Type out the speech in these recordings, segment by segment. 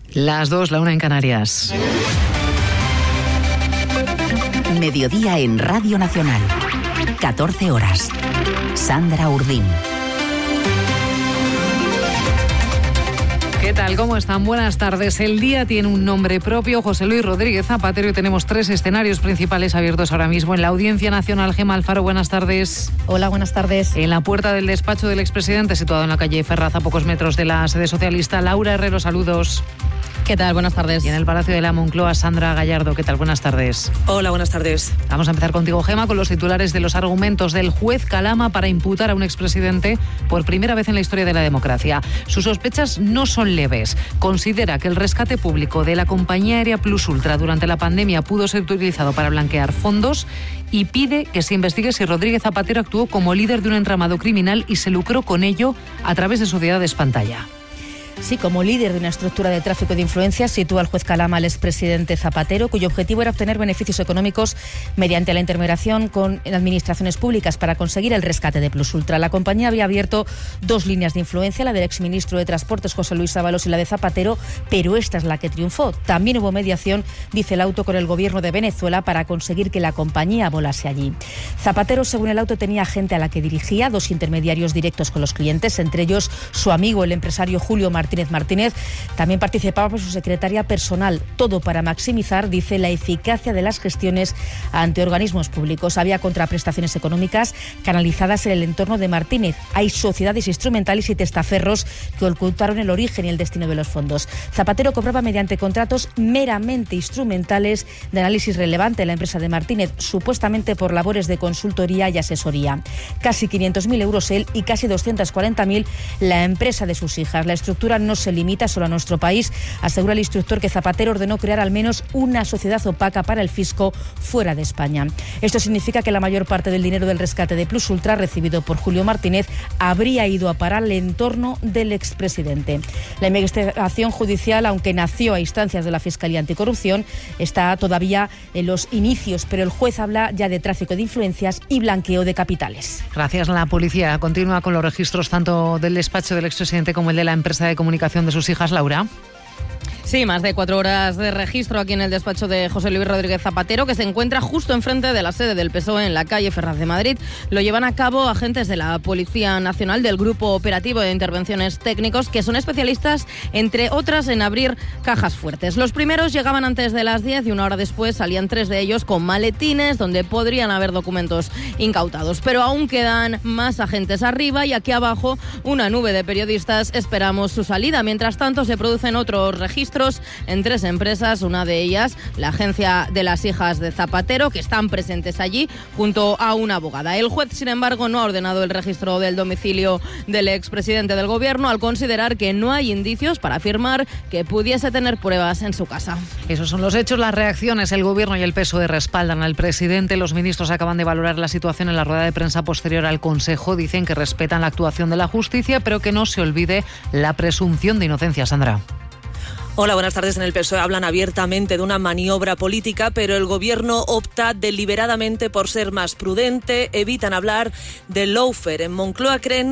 Las 2, la 1 en Canarias. Mediodía en Radio Nacional. 14 horas. Sandra Urdín. ¿Qué tal? ¿Cómo están? Buenas tardes. El día tiene un nombre propio, José Luis Rodríguez Zapatero, y tenemos 3 escenarios principales abiertos ahora mismo en la Audiencia Nacional. Gemma Alfaro, buenas tardes. Hola, buenas tardes. En la puerta del despacho del expresidente, situado en la calle Ferraz, a pocos metros de la sede socialista, Laura Herrero, saludos. ¿Qué tal? Buenas tardes. Y en el Palacio de la Moncloa, Sandra Gallardo. ¿Qué tal? Buenas tardes. Hola, buenas tardes. Vamos a empezar contigo, Gemma, con los titulares de los argumentos del juez Calama para imputar a un expresidente por primera vez en la historia de la democracia. Sus sospechas no son leves. Considera que el rescate público de la compañía aérea Plus Ultra durante la pandemia pudo ser utilizado para blanquear fondos y pide que se investigue si Rodríguez Zapatero actuó como líder de un entramado criminal y se lucró con ello a través de sociedades pantalla. Sí, como líder de una estructura de tráfico de influencias, sitúa el juez Calama al expresidente Zapatero, cuyo objetivo era obtener beneficios económicos mediante la intermediación con administraciones públicas para conseguir el rescate de Plus Ultra. La compañía había abierto 2 líneas de influencia, la del exministro de Transportes José Luis Ábalos y la de Zapatero, pero esta es la que triunfó. También hubo mediación, dice el auto, con el gobierno de Venezuela para conseguir que la compañía volase allí. Zapatero, según el auto, tenía gente a la que dirigía, 2 intermediarios directos con los clientes, entre ellos su amigo, el empresario Julio Martínez. También participaba por su secretaria personal, todo para maximizar, dice, la eficacia de las gestiones ante organismos públicos. Había contraprestaciones económicas canalizadas en el entorno de Martínez. Hay sociedades instrumentales y testaferros que ocultaron el origen y el destino de los fondos. Zapatero cobraba mediante contratos meramente instrumentales de análisis relevante en la empresa de Martínez, supuestamente por labores de consultoría y asesoría. Casi 500.000 euros él y casi 240.000 la empresa de sus hijas. La estructura no se limita solo a nuestro país. Asegura el instructor que Zapatero ordenó crear al menos una sociedad opaca para el fisco fuera de España. Esto significa que la mayor parte del dinero del rescate de Plus Ultra recibido por Julio Martínez habría ido a parar al entorno del expresidente. La investigación judicial, aunque nació a instancias de la Fiscalía Anticorrupción, está todavía en los inicios, pero el juez habla ya de tráfico de influencias y blanqueo de capitales. Gracias. La policía continúa con los registros tanto del despacho del expresidente como el de la empresa de comunicación de sus hijas, Laura. Sí, más de 4 horas de registro aquí en el despacho de José Luis Rodríguez Zapatero, que se encuentra justo enfrente de la sede del PSOE en la calle Ferraz de Madrid. Lo llevan a cabo agentes de la Policía Nacional del Grupo Operativo de Intervenciones Técnicos, que son especialistas, entre otras, en abrir cajas fuertes. Los primeros llegaban antes de las 10 y 1 hora después salían 3 de ellos con maletines donde podrían haber documentos incautados. Pero aún quedan más agentes arriba y aquí abajo una nube de periodistas esperamos su salida. Mientras tanto se producen otros registros en 3 empresas, una de ellas la agencia de las hijas de Zapatero, que están presentes allí junto a una abogada. El juez, sin embargo, no ha ordenado el registro del domicilio del expresidente del gobierno al considerar que no hay indicios para afirmar que pudiese tener pruebas en su casa. Esos son los hechos, las reacciones. El gobierno y el PSOE respaldan al presidente. Los ministros acaban de valorar la situación en la rueda de prensa posterior al Consejo. Dicen que respetan la actuación de la justicia, pero que no se olvide la presunción de inocencia. Sandra. Hola, buenas tardes. En el PSOE hablan abiertamente de una maniobra política, pero el gobierno opta deliberadamente por ser más prudente, evitan hablar del lawfare. En Moncloa creen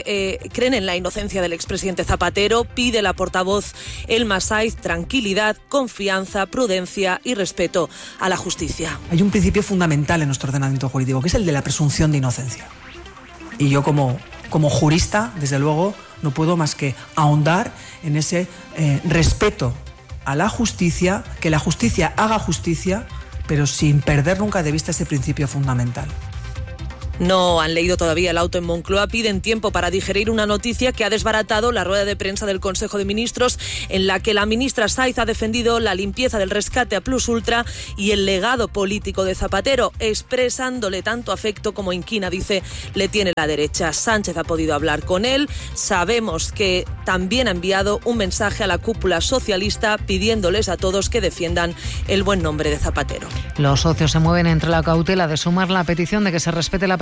en la inocencia del expresidente Zapatero, pide la portavoz Elma Saiz tranquilidad, confianza, prudencia y respeto a la justicia. Hay un principio fundamental en nuestro ordenamiento jurídico, que es el de la presunción de inocencia. Y yo como jurista, desde luego, no puedo más que ahondar en ese respeto a la justicia, que la justicia haga justicia, pero sin perder nunca de vista ese principio fundamental. No han leído todavía el auto en Moncloa, piden tiempo para digerir una noticia que ha desbaratado la rueda de prensa del Consejo de Ministros, en la que la ministra Saiz ha defendido la limpieza del rescate a Plus Ultra y el legado político de Zapatero, expresándole tanto afecto como inquina, dice, le tiene la derecha. Sánchez ha podido hablar con él. Sabemos que también ha enviado un mensaje a la cúpula socialista pidiéndoles a todos que defiendan el buen nombre de Zapatero. Los socios se mueven entre la cautela de sumar la petición de que se respete la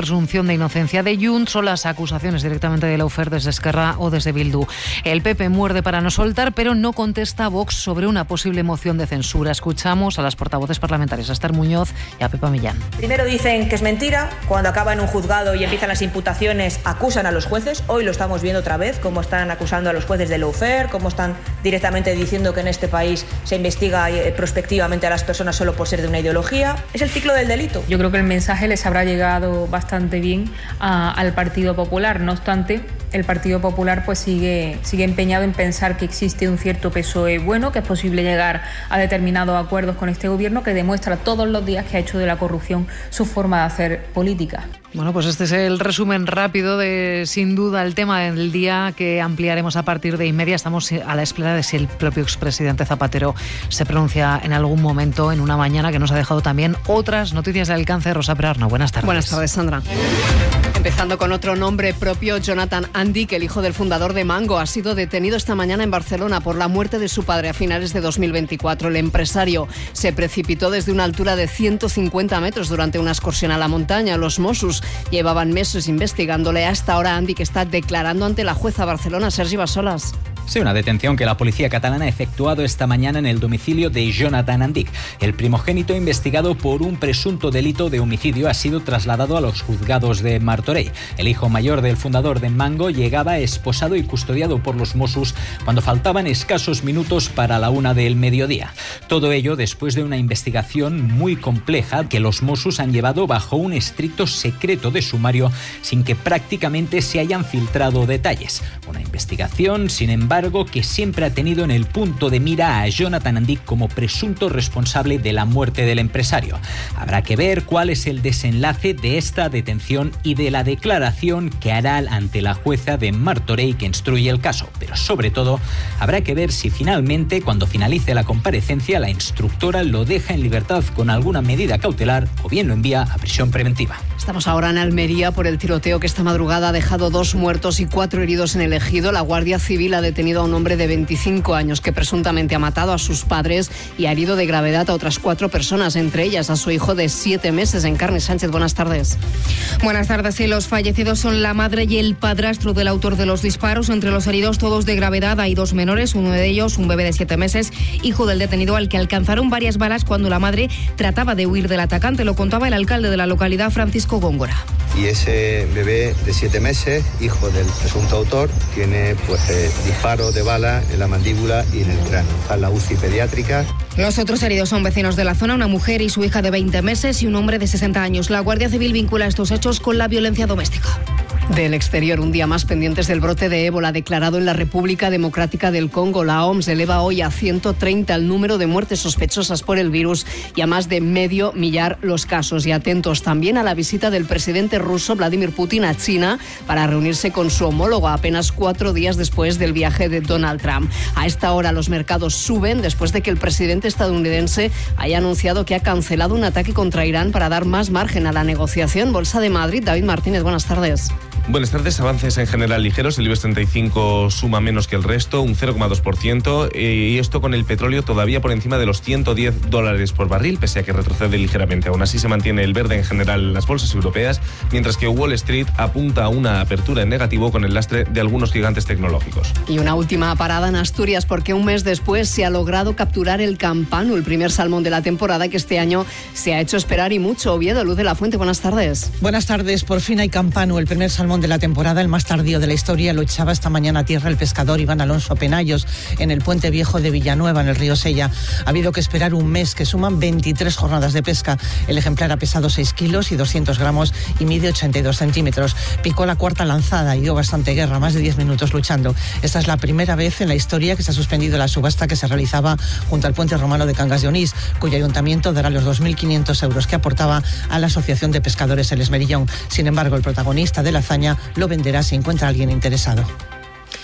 presunción de inocencia de Junts o las acusaciones directamente de Lawfare desde Esquerra o desde Bildu. El PP muerde para no soltar, pero no contesta a Vox sobre una posible moción de censura. Escuchamos a las portavoces parlamentarias, a Esther Muñoz y a Pepa Millán. Primero dicen que es mentira, cuando acaba en un juzgado y empiezan las imputaciones acusan a los jueces. Hoy lo estamos viendo otra vez, cómo están acusando a los jueces de Lawfare, cómo están directamente diciendo que en este país se investiga prospectivamente a las personas solo por ser de una ideología. Es el ciclo del delito. Yo creo que el mensaje les habrá llegado bastante bien al Partido Popular. No obstante, el Partido Popular pues sigue empeñado en pensar que existe un cierto PSOE bueno, que es posible llegar a determinados acuerdos con este gobierno, que demuestra todos los días que ha hecho de la corrupción su forma de hacer política. Bueno, pues este es el resumen rápido de, sin duda, el tema del día, que ampliaremos a partir de inmedia. Estamos a la espera de si el propio expresidente Zapatero se pronuncia en algún momento en una mañana que nos ha dejado también otras noticias de alcance. Rosa Perarno, buenas tardes. Buenas tardes, Sandra. Empezando con otro nombre propio, Jonathan Andic, el hijo del fundador de Mango, ha sido detenido esta mañana en Barcelona por la muerte de su padre a finales de 2024. El empresario se precipitó desde una altura de 150 metros durante una excursión a la montaña. Los Mossos llevaban meses investigándole. Hasta ahora Andic está declarando ante la jueza Barcelona, Sergi Bassolas. Sí, una detención que la policía catalana ha efectuado esta mañana en el domicilio de Jonathan Andic. El primogénito, investigado por un presunto delito de homicidio, ha sido trasladado a los juzgados de Martorell. El hijo mayor del fundador de Mango llegaba esposado y custodiado por los Mossos cuando faltaban escasos minutos para la 1 del mediodía. Todo ello después de una investigación muy compleja que los Mossos han llevado bajo un estricto secreto de sumario sin que prácticamente se hayan filtrado detalles. Una investigación, sin embargo, que siempre ha tenido en el punto de mira a Jonathan Andic como presunto responsable de la muerte del empresario. Habrá que ver cuál es el desenlace de esta detención y de la declaración que hará ante la jueza de Martorell que instruye el caso. Pero sobre todo, habrá que ver si finalmente, cuando finalice la comparecencia, la instructora lo deja en libertad con alguna medida cautelar o bien lo envía a prisión preventiva. Estamos ahora en Almería por el tiroteo que esta madrugada ha dejado 2 muertos y 4 heridos en el Ejido. La Guardia Civil ha detenido a un hombre de 25 años que presuntamente ha matado a sus padres y ha herido de gravedad a otras 4 personas, entre ellas a su hijo de 7 meses. Encarni Sánchez, buenas tardes. Buenas tardes. Sí, los fallecidos son la madre y el padrastro del autor de los disparos. Entre los heridos, todos de gravedad, hay 2 menores, uno de ellos, un bebé de 7 meses, hijo del detenido al que alcanzaron varias balas cuando la madre trataba de huir del atacante. Lo contaba el alcalde de la localidad, Francisco Góngora. Y ese bebé de 7 meses, hijo del presunto autor, tiene disparo de bala en la mandíbula y en el cráneo. Está en la UCI pediátrica. Los otros heridos son vecinos de la zona, una mujer y su hija de 20 meses y un hombre de 60 años. La Guardia Civil vincula estos hechos con la violencia doméstica. Del exterior, un día más pendientes del brote de ébola declarado en la República Democrática del Congo. La OMS eleva hoy a 130 el número de muertes sospechosas por el virus y a más de 500.000 los casos. Y atentos también a la visita del presidente ruso Vladimir Putin a China para reunirse con su homólogo apenas 4 días después del viaje de Donald Trump. A esta hora los mercados suben después de que el presidente estadounidense haya anunciado que ha cancelado un ataque contra Irán para dar más margen a la negociación. Bolsa de Madrid, David Martínez, buenas tardes. Buenas tardes. Avances en general ligeros. El IBEX 35 suma menos que el resto, un 0,2%, y esto con el petróleo todavía por encima de los $110 por barril, pese a que retrocede ligeramente. Aún así se mantiene el verde en general en las bolsas europeas, mientras que Wall Street apunta a una apertura en negativo con el lastre de algunos gigantes tecnológicos. Y una última parada en Asturias, porque un mes después se ha logrado capturar el campano, el primer salmón de la temporada, que este año se ha hecho esperar y mucho. Oviedo, Luz de la Fuente, buenas tardes. Buenas tardes. Por fin hay campano, el primer salmón de la temporada, el más tardío de la historia. Lo echaba esta mañana a tierra el pescador Iván Alonso Penallos en el puente viejo de Villanueva, en el río Sella. Ha habido que esperar un mes, que suman 23 jornadas de pesca. El ejemplar ha pesado 6 kilos y 200 gramos y mide 82 centímetros. Picó la cuarta lanzada y dio bastante guerra, más de 10 minutos luchando. Esta es la primera vez en la historia que se ha suspendido la subasta que se realizaba junto al puente romano de Cangas de Onís, cuyo ayuntamiento dará los 2.500 euros que aportaba a la Asociación de Pescadores El Esmerillón. Sin embargo, el protagonista de la hazaña lo venderá si encuentra a alguien interesado.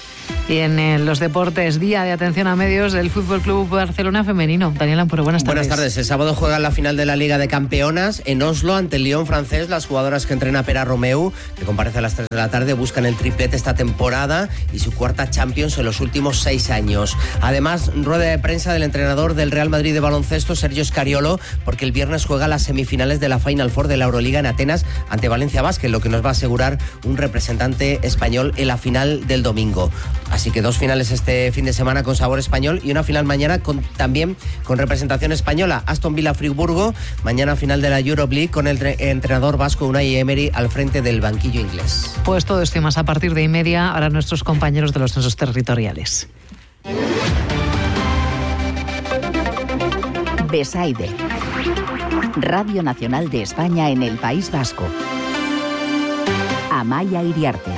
Y en los deportes, día de atención a medios del Fútbol Club Barcelona femenino. Daniel Ampuro, buenas tardes. Buenas tardes. El sábado juegan la final de la Liga de Campeonas en Oslo ante el Lyon francés. Las jugadoras que entrena Pera Romeu, que comparece a las 3 de la tarde, buscan el triplete esta temporada y su cuarta Champions en los últimos 6 años. Además, rueda de prensa del entrenador del Real Madrid de baloncesto, Sergio Scariolo, porque el viernes juega las semifinales de la Final Four de la Euroliga en Atenas ante Valencia Basket, lo que nos va a asegurar un representante español en la final del domingo. Así que 2 finales este fin de semana con sabor español y una final mañana también con representación española. Aston Villa Friburgo, mañana final de la Euroleague con el entrenador vasco Unai Emery al frente del banquillo inglés. Pues todo esto y más a partir de 1:30, ahora nuestros compañeros de los censos territoriales. Besaide, Radio Nacional de España en el País Vasco. Amaia Iriarte.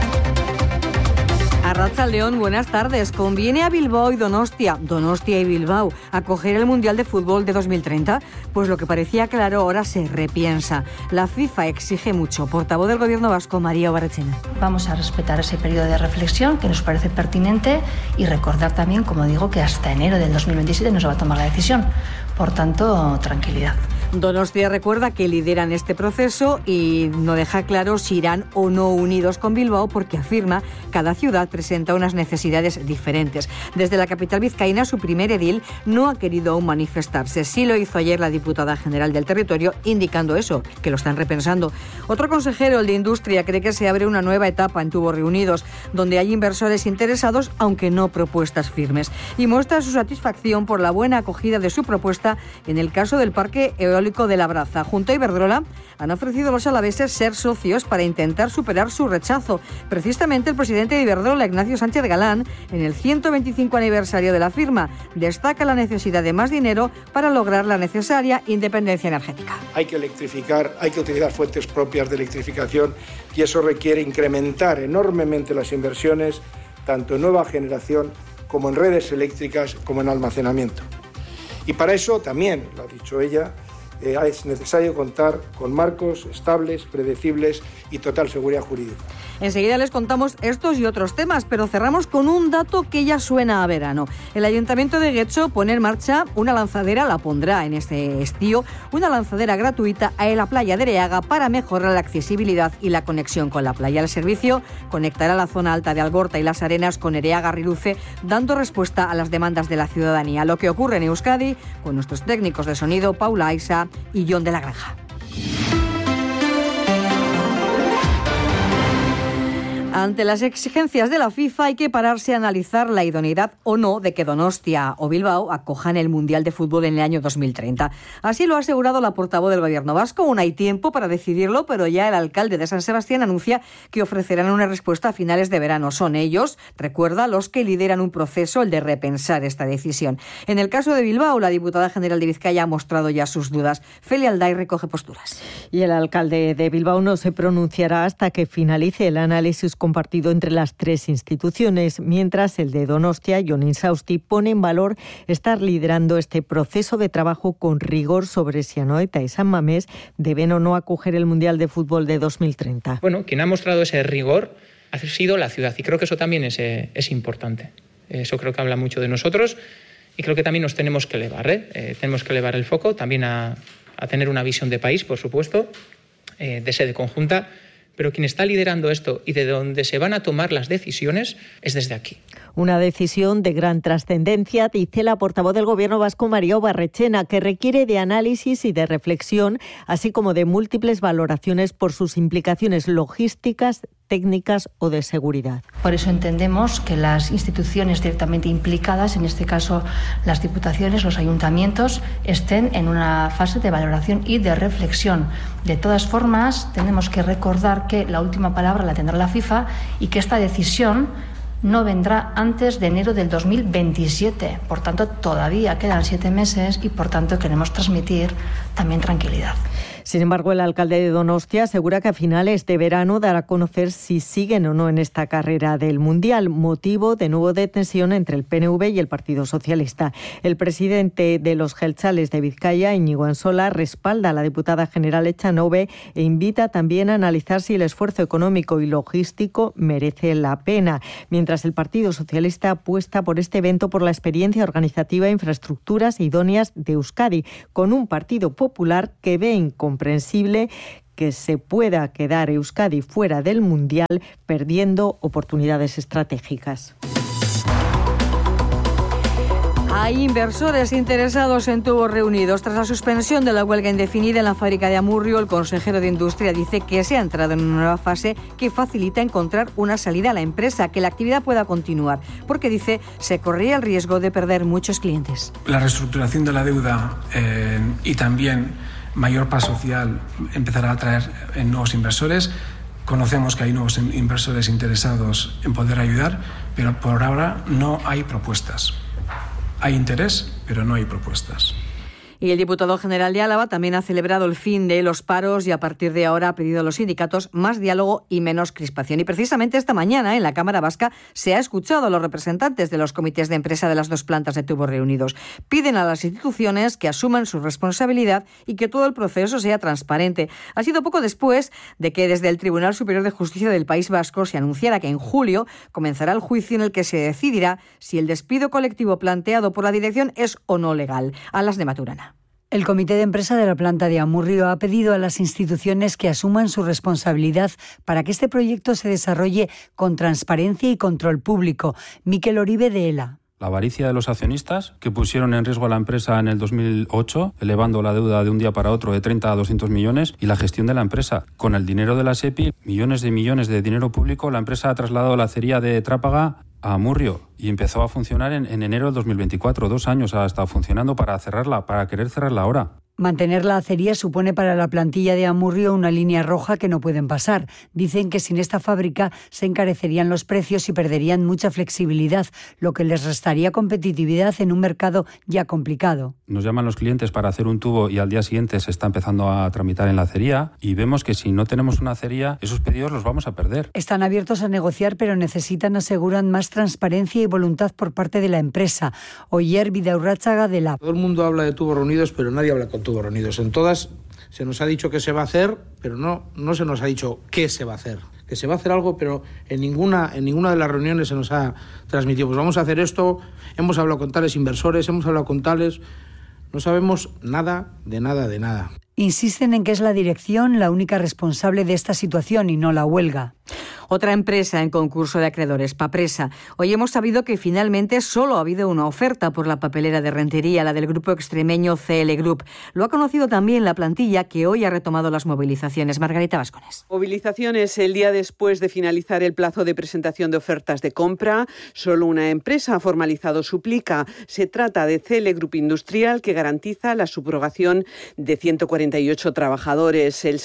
Arratsaldeon, buenas tardes. ¿Conviene a Bilbao y Donostia y Bilbao acoger el Mundial de Fútbol de 2030? Pues lo que parecía claro ahora se repiensa. La FIFA exige mucho. Portavoz del Gobierno vasco, María Obarrechena. Vamos a respetar ese periodo de reflexión que nos parece pertinente y recordar también, como digo, que hasta enero del 2027 no se va a tomar la decisión. Por tanto, tranquilidad. Donostia recuerda que lideran este proceso y no deja claro si irán o no unidos con Bilbao porque afirma cada ciudad presenta unas necesidades diferentes. Desde la capital vizcaína, su primer edil no ha querido aún manifestarse. Sí lo hizo ayer la diputada general del territorio, indicando eso, que lo están repensando. Otro consejero, el de Industria, cree que se abre una nueva etapa en Tubos Reunidos, donde hay inversores interesados, aunque no propuestas firmes. Y muestra su satisfacción por la buena acogida de su propuesta en el caso del parque eólico de Labraza. Junto a Iberdrola han ofrecido a los alaveses ser socios para intentar superar su rechazo. Precisamente el presidente de Iberdrola, Ignacio Sánchez Galán, en el 125 aniversario de la firma, destaca la necesidad de más dinero para lograr la necesaria independencia energética. Hay que electrificar, hay que utilizar fuentes propias de electrificación y eso requiere incrementar enormemente las inversiones, tanto en nueva generación como en redes eléctricas como en almacenamiento. Y para eso también, lo ha dicho ella, es necesario contar con marcos estables, predecibles y total seguridad jurídica. Enseguida les contamos estos y otros temas, pero cerramos con un dato que ya suena a verano. El Ayuntamiento de Getxo pone en marcha una lanzadera, la pondrá en este estío, una lanzadera gratuita a la playa de Ereaga para mejorar la accesibilidad y la conexión con la playa. El servicio conectará la zona alta de Algorta y Las Arenas con Ereaga-Riruce, dando respuesta a las demandas de la ciudadanía. Lo que ocurre en Euskadi con nuestros técnicos de sonido, Paula Aiza y John de la Granja. Ante las exigencias de la FIFA hay que pararse a analizar la idoneidad o no de que Donostia o Bilbao acojan el Mundial de Fútbol en el año 2030. Así lo ha asegurado la portavoz del Gobierno vasco. Aún hay tiempo para decidirlo, pero ya el alcalde de San Sebastián anuncia que ofrecerán una respuesta a finales de verano. Son ellos, recuerda, los que lideran un proceso, el de repensar esta decisión. En el caso de Bilbao, la diputada general de Vizcaya ha mostrado ya sus dudas. Feli Alday recoge posturas. Y el alcalde de Bilbao no se pronunciará hasta que finalice el análisis compartido entre las 3 instituciones, mientras el de Donostia, Jon Insausti, pone en valor estar liderando este proceso de trabajo con rigor sobre si Anoeta y San Mamés deben o no acoger el Mundial de Fútbol de 2030. Bueno, quien ha mostrado ese rigor ha sido la ciudad y creo que eso también es importante. Eso creo que habla mucho de nosotros y creo que también nos tenemos que elevar. Tenemos que elevar el foco también a tener una visión de país, por supuesto, de sede conjunta. Pero quien está liderando esto y de donde se van a tomar las decisiones es desde aquí. Una decisión de gran trascendencia, dice la portavoz del Gobierno vasco, María Obarrechena, que requiere de análisis y de reflexión, así como de múltiples valoraciones por sus implicaciones logísticas, técnicas o de seguridad. Por eso entendemos que las instituciones directamente implicadas, en este caso las diputaciones, los ayuntamientos, estén en una fase de valoración y de reflexión. De todas formas, tenemos que recordar que la última palabra la tendrá la FIFA y que esta decisión no vendrá antes de enero del 2027. Por tanto, todavía quedan 7 meses y, por tanto, queremos transmitir también tranquilidad. Sin embargo, el alcalde de Donostia asegura que a finales de verano dará a conocer si siguen o no en esta carrera del Mundial, motivo de nuevo de tensión entre el PNV y el Partido Socialista. El presidente de los Jeltzales de Vizcaya, Íñigo Ansola, respalda a la diputada general Echanove e invita también a analizar si el esfuerzo económico y logístico merece la pena, mientras el Partido Socialista apuesta por este evento por la experiencia organizativa e infraestructuras idóneas de Euskadi, con un Partido Popular que ve incomprensible que se pueda quedar Euskadi fuera del Mundial, perdiendo oportunidades estratégicas. Hay inversores interesados en tubos reunidos. Tras la suspensión de la huelga indefinida en la fábrica de Amurrio, el consejero de Industria dice que se ha entrado en una nueva fase que facilita encontrar una salida a la empresa, que la actividad pueda continuar, porque dice se corría el riesgo de perder muchos clientes. La reestructuración de la deuda y también mayor paz social empezará a atraer nuevos inversores. Conocemos que hay nuevos inversores interesados en poder ayudar, pero por ahora no hay propuestas. Hay interés, pero no hay propuestas. Y el diputado general de Álava también ha celebrado el fin de los paros y a partir de ahora ha pedido a los sindicatos más diálogo y menos crispación. Y precisamente esta mañana en la Cámara Vasca se ha escuchado a los representantes de los comités de empresa de las dos plantas de tubos reunidos. Piden a las instituciones que asuman su responsabilidad y que todo el proceso sea transparente. Ha sido poco después de que desde el Tribunal Superior de Justicia del País Vasco se anunciara que en julio comenzará el juicio en el que se decidirá si el despido colectivo planteado por la dirección es o no legal. A las de Maturana. El comité de empresa de la planta de Amurrio ha pedido a las instituciones que asuman su responsabilidad para que este proyecto se desarrolle con transparencia y control público. Miquel Oribe, de ELA. La avaricia de los accionistas, que pusieron en riesgo a la empresa en el 2008, elevando la deuda de un día para otro de 30 a 200 millones, y la gestión de la empresa. Con el dinero de la SEPI, millones de dinero público, la empresa ha trasladado la acería de Trápaga a Amurrio y empezó a funcionar en enero del 2024. 2 años ha estado funcionando para querer cerrarla ahora. Mantener la acería supone para la plantilla de Amurrio una línea roja que no pueden pasar. Dicen que sin esta fábrica se encarecerían los precios y perderían mucha flexibilidad, lo que les restaría competitividad en un mercado ya complicado. Nos llaman los clientes para hacer un tubo y al día siguiente se está empezando a tramitar en la acería y vemos que si no tenemos una acería, esos pedidos los vamos a perder. Están abiertos a negociar, pero necesitan, aseguran, más transparencia y voluntad por parte de la empresa. Oyer Vidaurráchaga, de la... Todo el mundo habla de tubos reunidos, pero nadie habla con tubos reunidos. En todas se nos ha dicho que se va a hacer, pero no se nos ha dicho qué se va a hacer. Que se va a hacer algo, pero en ninguna de las reuniones se nos ha transmitido. Pues vamos a hacer esto, hemos hablado con tales inversores, hemos hablado con tales... No sabemos nada de nada. Insisten en que es la dirección la única responsable de esta situación y no la huelga. Otra empresa en concurso de acreedores, Papresa. Hoy hemos sabido que finalmente solo ha habido una oferta por la papelera de Rentería, la del grupo extremeño CL Group. Lo ha conocido también la plantilla, que hoy ha retomado las movilizaciones. Margarita Vascones. Movilizaciones el día después de finalizar el plazo de presentación de ofertas de compra. Solo una empresa ha formalizado su plica. Se trata de CL Group Industrial, que garantiza la subrogación de 148 trabajadores, el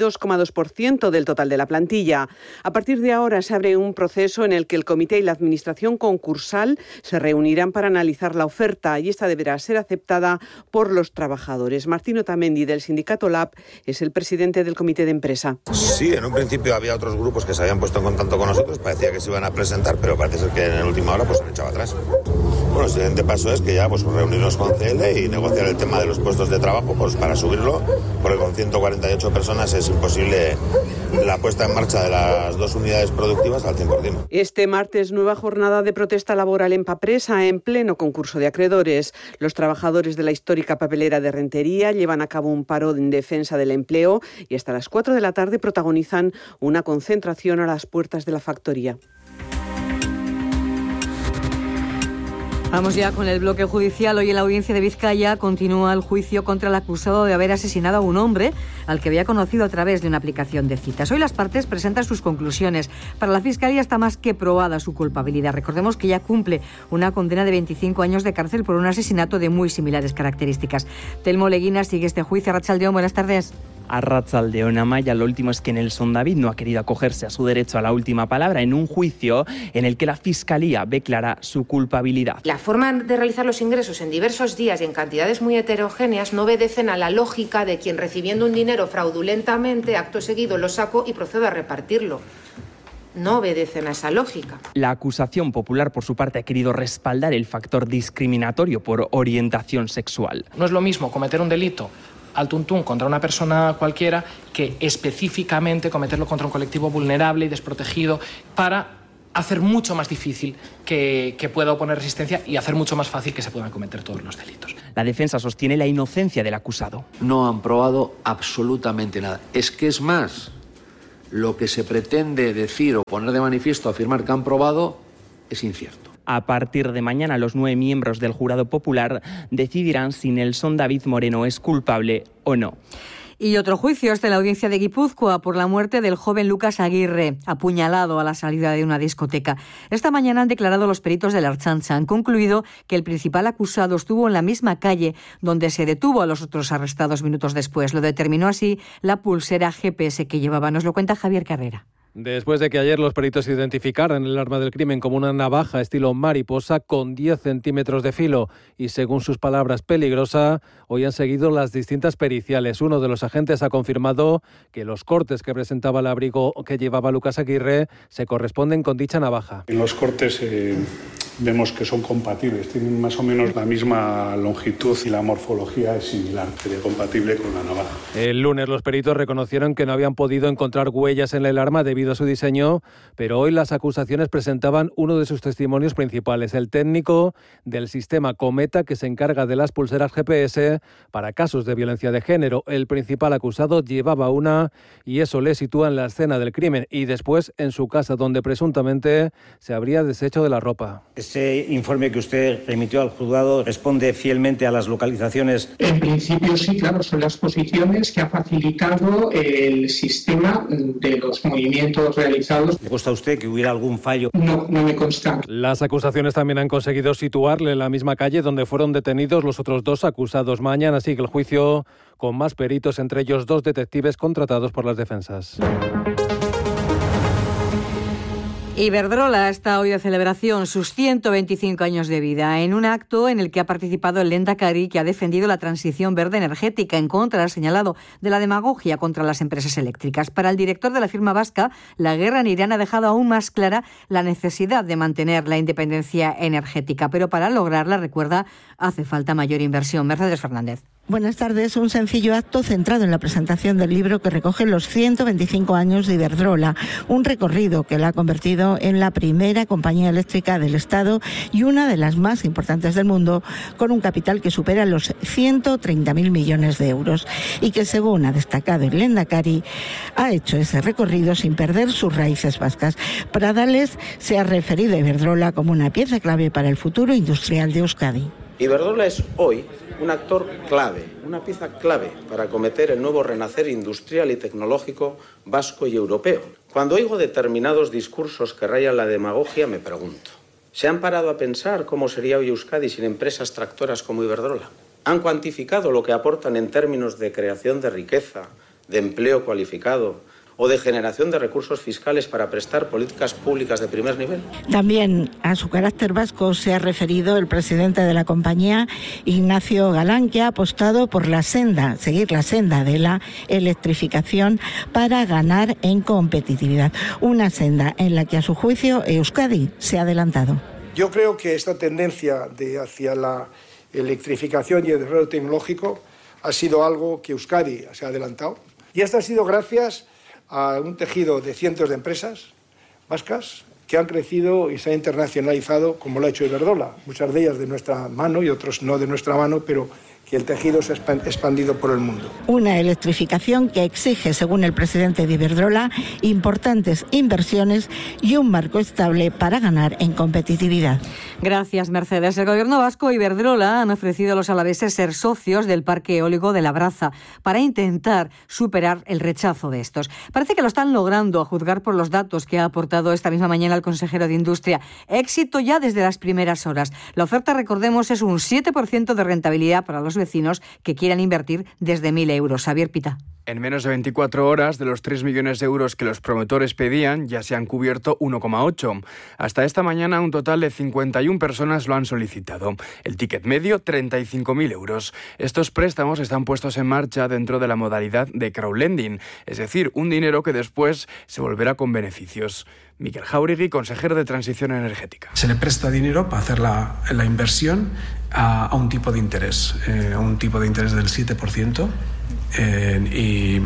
72,2% del total de la plantilla. A partir de ahora se abre un proceso en el que el comité y la administración concursal se reunirán para analizar la oferta y esta deberá ser aceptada por los trabajadores. Martín Otamendi, del sindicato LAB, es el presidente del comité de empresa. Sí, en un principio había otros grupos que se habían puesto en contacto con nosotros, parecía que se iban a presentar, pero parece ser que en la última hora se han echado atrás. Bueno, el siguiente paso es que ya reunirnos con CL y negociar el tema de los puestos de trabajo para subirlo, porque con 148 personas es imposible la puesta en marcha de las dos unidades productivas al 100%. Este martes, nueva jornada de protesta laboral en Papresa, en pleno concurso de acreedores. Los trabajadores de la histórica papelera de Rentería llevan a cabo un paro en defensa del empleo y hasta las 4 de la tarde protagonizan una concentración a las puertas de la factoría. Vamos ya con el bloque judicial. Hoy en la audiencia de Vizcaya continúa el juicio contra el acusado de haber asesinado a un hombre al que había conocido a través de una aplicación de citas. Hoy las partes presentan sus conclusiones. Para la Fiscalía está más que probada su culpabilidad. Recordemos que ya cumple una condena de 25 años de cárcel por un asesinato de muy similares características. Telmo Leguina sigue este juicio. Arratsaldeón, buenas tardes. Arratsaldeon, Amaya. Lo último es que Nelson David no ha querido acogerse a su derecho a la última palabra en un juicio en el que la Fiscalía ve clara su culpabilidad. La forma de realizar los ingresos en diversos días y en cantidades muy heterogéneas no obedecen a la lógica de quien recibiendo un dinero fraudulentamente, acto seguido lo saco y procedo a repartirlo. No obedecen a esa lógica. La acusación popular, por su parte, ha querido respaldar el factor discriminatorio por orientación sexual. No es lo mismo cometer un delito al tuntún contra una persona cualquiera que específicamente cometerlo contra un colectivo vulnerable y desprotegido para hacer mucho más difícil que pueda oponer resistencia y hacer mucho más fácil que se puedan cometer todos los delitos. La defensa sostiene la inocencia del acusado. No han probado absolutamente nada. Es que es más, lo que se pretende decir o poner de manifiesto, afirmar que han probado, es incierto. A partir de mañana, los 9 miembros del jurado popular decidirán si Nelson David Moreno es culpable o no. Y otro juicio es de la audiencia de Guipúzcoa por la muerte del joven Lucas Aguirre, apuñalado a la salida de una discoteca. Esta mañana han declarado los peritos de la Ertzaintza. Han concluido que el principal acusado estuvo en la misma calle donde se detuvo a los otros arrestados minutos después. Lo determinó así la pulsera GPS que llevaba. Nos lo cuenta Javier Carrera. Después de que ayer los peritos identificaran el arma del crimen como una navaja estilo mariposa con 10 centímetros de filo y, según sus palabras, peligrosa, hoy han seguido las distintas periciales. Uno de los agentes ha confirmado que los cortes que presentaba el abrigo que llevaba Lucas Aguirre se corresponden con dicha navaja. En los cortes vemos que son compatibles, tienen más o menos la misma longitud y la morfología es similar, sería compatible con la navaja. El lunes los peritos reconocieron que no habían podido encontrar huellas en el arma debido a su diseño, pero hoy las acusaciones presentaban uno de sus testimonios principales, el técnico del sistema Cometa que se encarga de las pulseras GPS para casos de violencia de género. El principal acusado llevaba una y eso le sitúa en la escena del crimen y después en su casa donde presuntamente se habría deshecho de la ropa. Ese informe que usted remitió al juzgado responde fielmente a las localizaciones. En principio sí, claro, son las posiciones que ha facilitado el sistema de los movimientos realizados. ¿Le consta a usted que hubiera algún fallo? No me consta. Las acusaciones también han conseguido situarle en la misma calle donde fueron detenidos los otros 2 acusados. Mañana sigue el juicio con más peritos, entre ellos 2 detectives contratados por las defensas. Iberdrola está hoy de celebración sus 125 años de vida en un acto en el que ha participado el Lehendakari, que ha defendido la transición verde energética en contra, ha señalado, de la demagogia contra las empresas eléctricas. Para el director de la firma vasca, la guerra en Irán ha dejado aún más clara la necesidad de mantener la independencia energética, pero para lograrla, recuerda, hace falta mayor inversión. Mercedes Fernández. Buenas tardes. Un sencillo acto centrado en la presentación del libro que recoge los 125 años de Iberdrola, un recorrido que la ha convertido en la primera compañía eléctrica del Estado y una de las más importantes del mundo, con un capital que supera los 130.000 millones de euros y que, según ha destacado el Lehendakari, ha hecho ese recorrido sin perder sus raíces vascas. Pradales se ha referido a Iberdrola como una pieza clave para el futuro industrial de Euskadi. Iberdrola es hoy un actor clave, una pieza clave para acometer el nuevo renacer industrial y tecnológico vasco y europeo. Cuando oigo determinados discursos que rayan la demagogia, me pregunto, ¿se han parado a pensar cómo sería hoy Euskadi sin empresas tractoras como Iberdrola? ¿Han cuantificado lo que aportan en términos de creación de riqueza, de empleo cualificado o de generación de recursos fiscales para prestar políticas públicas de primer nivel? También a su carácter vasco se ha referido el presidente de la compañía, Ignacio Galán, que ha apostado por seguir la senda de la electrificación para ganar en competitividad. Una senda en la que, a su juicio, Euskadi se ha adelantado. Yo creo que esta tendencia hacia la electrificación y el desarrollo tecnológico ha sido algo que Euskadi se ha adelantado. Y esto ha sido gracias a un tejido de cientos de empresas vascas que han crecido y se han internacionalizado, como lo ha hecho Iberdrola. Muchas de ellas de nuestra mano y otros no de nuestra mano, pero que el tejido se ha expandido por el mundo. Una electrificación que exige, según el presidente de Iberdrola, importantes inversiones y un marco estable para ganar en competitividad. Gracias, Mercedes. El Gobierno vasco y Iberdrola han ofrecido a los alaveses ser socios del parque eólico de Labraza para intentar superar el rechazo de estos. Parece que lo están logrando, a juzgar por los datos que ha aportado esta misma mañana el consejero de Industria. Éxito ya desde las primeras horas. La oferta, recordemos, es un 7% de rentabilidad para los vecinos que quieran invertir desde 1.000 euros. Xavier Pita. En menos de 24 horas, de los 3 millones de euros que los promotores pedían, ya se han cubierto 1,8. Hasta esta mañana, un total de 51 personas lo han solicitado. El ticket medio, 35.000 euros. Estos préstamos están puestos en marcha dentro de la modalidad de crowdlending, es decir, un dinero que después se volverá con beneficios. Miquel Jáuregui, consejero de Transición Energética. Se le presta dinero para hacer la inversión a un tipo de interés, del 7%. Y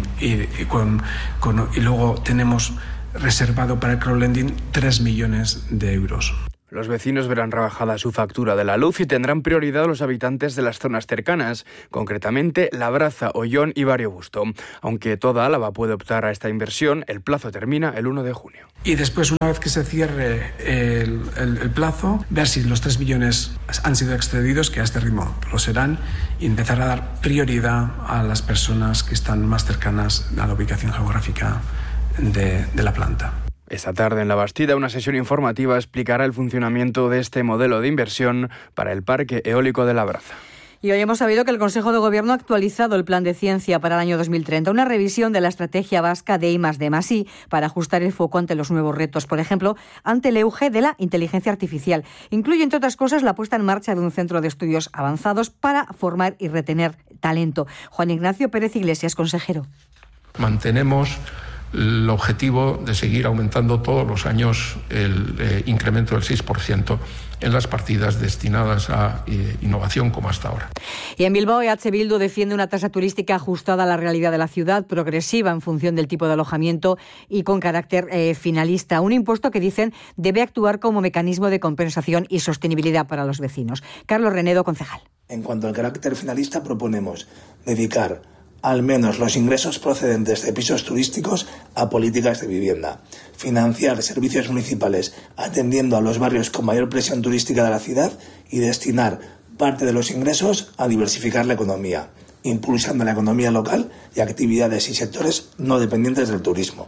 luego tenemos reservado para el crowdlending 3 millones de euros. Los vecinos verán rebajada su factura de la luz y tendrán prioridad los habitantes de las zonas cercanas, concretamente Labraza, Ollón y Barrio Busto. Aunque toda Álava puede optar a esta inversión, el plazo termina el 1 de junio. Y después, una vez que se cierre el plazo, ver si los 3 millones han sido excedidos, que a este ritmo lo serán, y empezar a dar prioridad a las personas que están más cercanas a la ubicación geográfica de la planta. Esta tarde en La Bastida, una sesión informativa explicará el funcionamiento de este modelo de inversión para el parque eólico de Labraza. Y hoy hemos sabido que el Consejo de Gobierno ha actualizado el Plan de Ciencia para el año 2030, una revisión de la estrategia vasca de I+D+I para ajustar el foco ante los nuevos retos, por ejemplo, ante el auge de la inteligencia artificial. Incluye, entre otras cosas, la puesta en marcha de un centro de estudios avanzados para formar y retener talento. Juan Ignacio Pérez Iglesias, consejero. Mantenemos el objetivo de seguir aumentando todos los años el incremento del 6% en las partidas destinadas a innovación como hasta ahora. Y en Bilbao, EH Bildu defiende una tasa turística ajustada a la realidad de la ciudad, progresiva en función del tipo de alojamiento y con carácter finalista. Un impuesto que dicen debe actuar como mecanismo de compensación y sostenibilidad para los vecinos. Carlos Renedo, concejal. En cuanto al carácter finalista, proponemos dedicar al menos los ingresos procedentes de pisos turísticos a políticas de vivienda, financiar servicios municipales atendiendo a los barrios con mayor presión turística de la ciudad y destinar parte de los ingresos a diversificar la economía, impulsando la economía local y actividades y sectores no dependientes del turismo.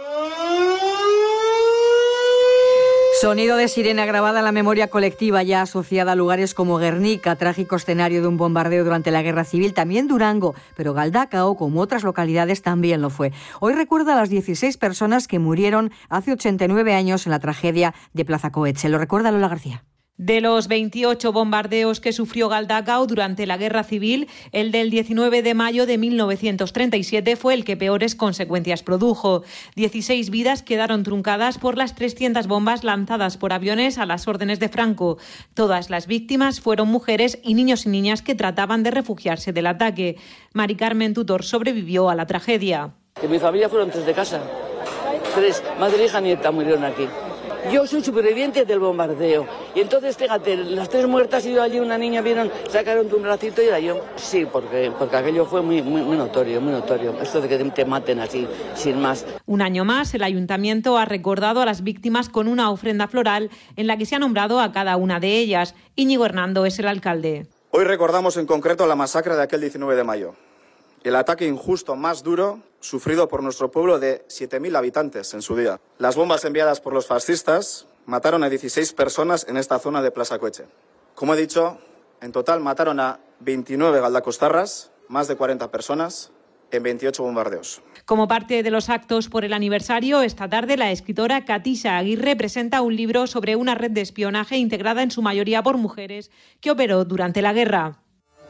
Sonido de sirena grabada en la memoria colectiva, ya asociada a lugares como Guernica, trágico escenario de un bombardeo durante la Guerra Civil, también Durango, pero Galdacao, como otras localidades, también lo fue. Hoy recuerda a las 16 personas que murieron hace 89 años en la tragedia de Plaza Coetxe. Lo recuerda Lola García. De los 28 bombardeos que sufrió Galdacao durante la Guerra Civil, el del 19 de mayo de 1937 fue el que peores consecuencias produjo. 16 vidas quedaron truncadas por las 300 bombas lanzadas por aviones a las órdenes de Franco. Todas las víctimas fueron mujeres y niños y niñas que trataban de refugiarse del ataque. Mari Carmen Tutor sobrevivió a la tragedia. Que mi familia fueron 3 de casa. 3, madre, hija, nieta murieron aquí. Yo soy superviviente del bombardeo. Y entonces, fíjate, las 3 muertas y yo allí, una niña, vieron, sacaron de un bracito y era yo. Sí, porque aquello fue muy notorio, muy notorio. Esto de que te maten así, sin más. Un año más, el ayuntamiento ha recordado a las víctimas con una ofrenda floral en la que se ha nombrado a cada una de ellas. Íñigo Hernando es el alcalde. Hoy recordamos en concreto la masacre de aquel 19 de mayo. El ataque injusto más duro sufrido por nuestro pueblo de 7.000 habitantes en su día. Las bombas enviadas por los fascistas mataron a 16 personas en esta zona de Plaza Coetxe. Como he dicho, en total mataron a 29 galdacostarras, más de 40 personas, en 28 bombardeos. Como parte de los actos por el aniversario, esta tarde la escritora Katisa Aguirre presenta un libro sobre una red de espionaje integrada en su mayoría por mujeres que operó durante la guerra.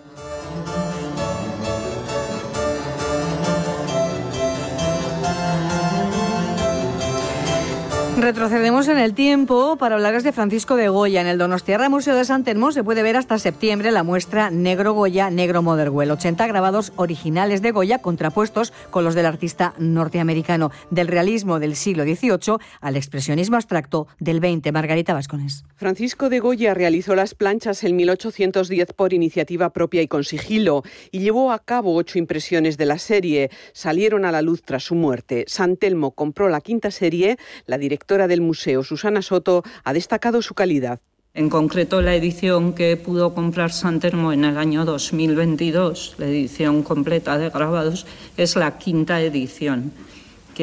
Retrocedemos en el tiempo para hablarles de Francisco de Goya. En el Donostiarra Museo de Sant Telmo se puede ver hasta septiembre la muestra Negro Goya, Negro Motherwell. 80 grabados originales de Goya contrapuestos con los del artista norteamericano, del realismo del siglo XVIII al expresionismo abstracto del XX. Margarita Vascones. Francisco de Goya realizó las planchas en 1810 por iniciativa propia y con sigilo y llevó a cabo 8 impresiones de la serie. Salieron a la luz tras su muerte. Sant Telmo compró la 5ª serie. La directora del museo, Susana Soto, ha destacado su calidad. En concreto, la edición que pudo comprar Sant Telmo en el año 2022, la edición completa de grabados, es la 5ª edición,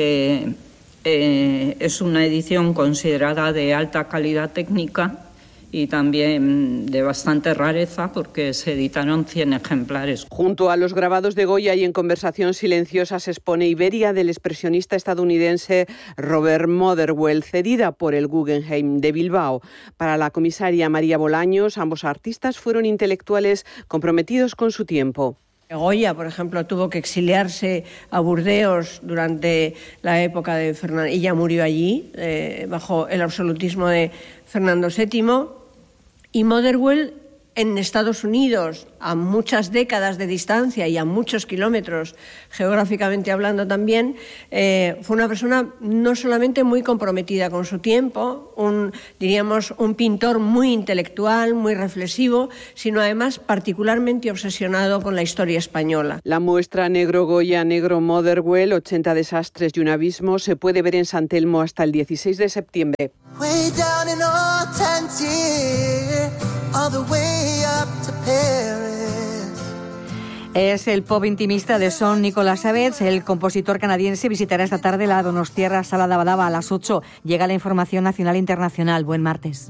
que es una edición considerada de alta calidad técnica y también de bastante rareza porque se editaron 100 ejemplares. Junto a los grabados de Goya y en conversación silenciosa se expone Iberia del expresionista estadounidense Robert Motherwell, cedida por el Guggenheim de Bilbao. Para la comisaria María Bolaños, ambos artistas fueron intelectuales comprometidos con su tiempo. Goya, por ejemplo, tuvo que exiliarse a Burdeos durante la época de Fernando. Ella murió allí, bajo el absolutismo de Fernando VII. Y Motherwell en Estados Unidos, a muchas décadas de distancia y a muchos kilómetros, geográficamente hablando también, fue una persona no solamente muy comprometida con su tiempo, diríamos un pintor muy intelectual, muy reflexivo, sino además particularmente obsesionado con la historia española. La muestra Negro Goya, Negro Motherwell, 80 desastres y un abismo, se puede ver en San Telmo hasta el 16 de septiembre. Es el pop intimista de Son Nicolás Savage. El compositor canadiense visitará esta tarde la Donostiarra Sala d'Abadaba a las 8. Llega la información nacional e internacional. Buen martes.